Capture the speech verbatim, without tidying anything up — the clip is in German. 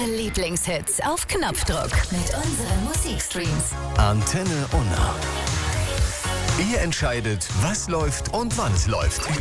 Lieblingshits auf Knopfdruck mit unseren Musikstreams. Antenne Unna. Ihr entscheidet, was läuft und wann es läuft.